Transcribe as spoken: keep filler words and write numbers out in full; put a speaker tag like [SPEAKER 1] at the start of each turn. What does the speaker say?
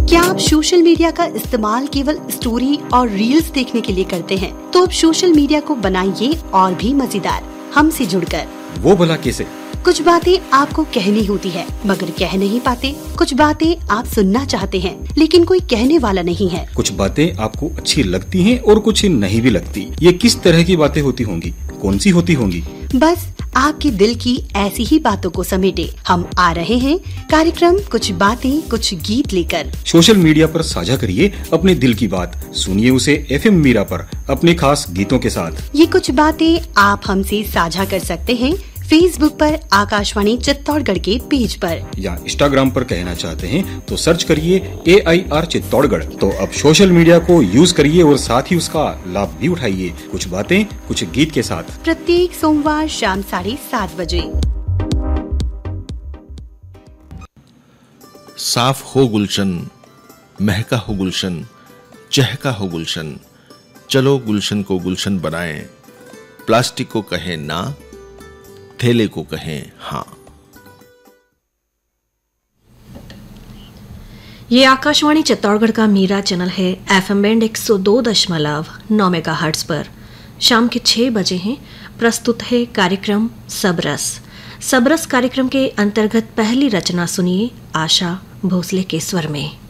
[SPEAKER 1] क्या आप social media का इस्तेमाल केवल स्टोरी और रील्स देखने के लिए करते हैं? तो अब सोशल मीडिया को बनाइए और भी मजेदार, हमसे जुड़कर।
[SPEAKER 2] वो भला कैसे?
[SPEAKER 1] कुछ बातें आपको कहनी होती है मगर कह नहीं पाते। कुछ बातें आप सुनना चाहते हैं लेकिन कोई कहने वाला नहीं है।
[SPEAKER 2] कुछ बातें आपको अच्छी लगती हैं और कुछ नहीं भी लगती। ये किस तरह की बातें होती होंगी? कौन सी होती होंगी?
[SPEAKER 1] बस आपके दिल की ऐसी ही बातों को समेटे हम आ रहे हैं कार्यक्रम कुछ बातें कुछ गीत लेकर।
[SPEAKER 2] सोशल मीडिया पर साझा करिए अपने दिल की बात, सुनिए उसे एफएम मीरा पर अपने खास गीतों के साथ।
[SPEAKER 1] ये कुछ बातें आप हमसे साझा कर सकते हैं फेसबुक पर आकाशवाणी चित्तौड़गढ़ के पेज पर,
[SPEAKER 2] या इंस्टाग्राम पर कहना चाहते हैं तो सर्च करिए ए आई आर चित्तौड़गढ़। तो अब सोशल मीडिया को यूज करिए और साथ ही उसका लाभ भी उठाइए। कुछ बातें कुछ गीत के साथ
[SPEAKER 1] प्रत्येक सोमवार शाम साढ़े सात बजे।
[SPEAKER 3] साफ हो गुलशन, महका हो गुलशन, चहका हो गुलशन, चलो गुलशन को गुलशन बनाएं। प्लास्टिक को कहें ना, थैले को कहें हाँ।
[SPEAKER 4] ये आकाशवाणी चित्तौड़गढ़ का मीरा चैनल है। एफएम बैंड एक सौ दो दशमलव नौ मेगाहर्ट्ज पर शाम के छह बजे हैं। प्रस्तुत है कार्यक्रम सबरस। सबरस कार्यक्रम के अंतर्गत पहली रचना सुनिए आशा भोसले के स्वर में।